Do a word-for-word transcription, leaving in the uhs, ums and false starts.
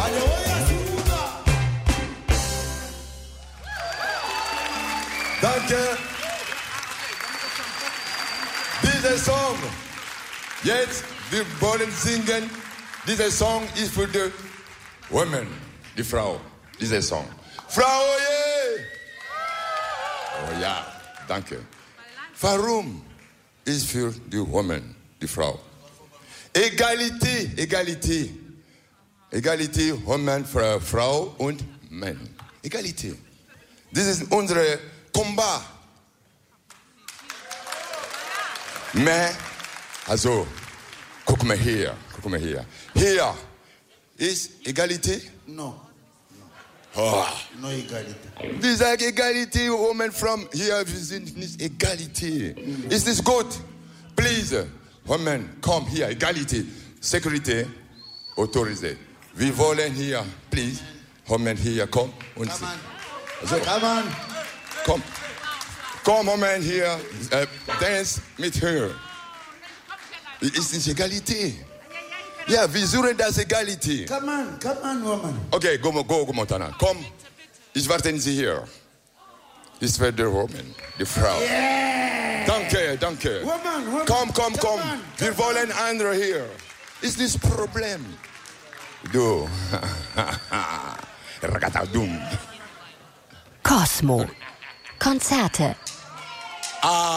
Danke. Dieser Song, jetzt, wir wollen singen. Dieser Song ist für die Women, die Frau. Dieser Song. Frau, oje! Oh ja, danke. Warum ist für die Women, die Frau? Egalité, Egalité. Egalité, Women, Frau und Mann. Egalité. Das ist unser Combat. Mais, also, guck mal hier, guck mal hier. Hier ist Egalité? No. Oh. No Egalité. Wir sagen Egalité, Women from hier, wir sind nicht Egalité. Mm. Ist das gut? Please, Women, komm hier, Egalité. Security, autorisé. Wir wollen hier, please, Women hier, komm. Und Come on. also, Come on. Komm. Komm, Moment hier. Äh, dance mit her. Ist nicht Egalité. Ja, wir suchen das Egalité. Come on, come on, woman. Okay, go, go, go, Montana. Komm, ich warte Sie hier. Das wird die Woman, die Frau. Yeah. Danke, danke. Woman, woman. Komm, komm, komm. On, wir wollen andere hier. Ist das Problem? Du. Ragatadum. Cosmo. Konzerte. Ah.